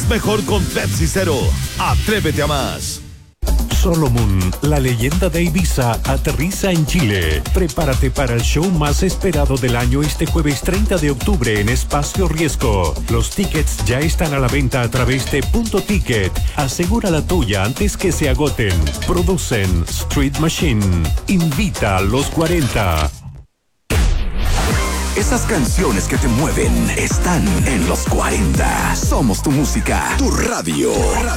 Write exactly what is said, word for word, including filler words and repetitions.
mejor con Pepsi Cero. Atrévete a más. Solomon, la leyenda de Ibiza, aterriza en Chile. Prepárate para el show más esperado del año este jueves treinta de octubre en Espacio Riesgo. Los tickets ya están a la venta a través de Punto Ticket. Asegura la tuya antes que se agoten. Producen Street Machine. Invita a los cuarenta. Esas canciones que te mueven están en los cuarenta. Somos tu música, tu radio.